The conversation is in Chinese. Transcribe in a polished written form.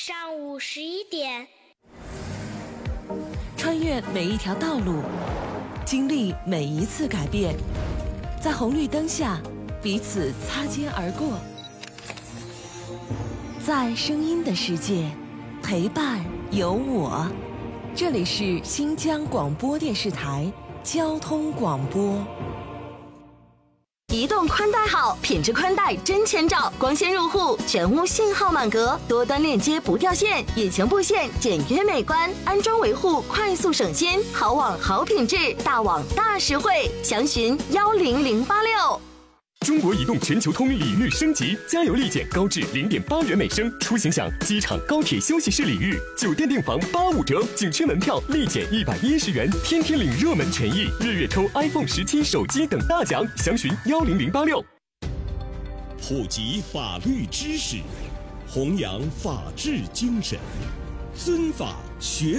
上午11点。 穿越每一条道路，经历每一次改变，在红绿灯下彼此擦肩而过，在声音的世界陪伴有我。这里是新疆广播电视台交通广播。 移动宽带好，品质宽带真千兆，光纤入户，全屋信号满格，多端链接不掉线，隐形布线简约美观，安装维护快速省心，好网好品质，大网大实惠，详询10086。 中国移动全球通礼遇升级，加油立减高至0.8元每升，出行享机场、高铁休息室礼遇，酒店订房85折，景区门票立减110元，天天领热门权益，日月抽 iPhone 17手机等大奖，详询10086。 普及法律知识，弘扬法治精神，尊法学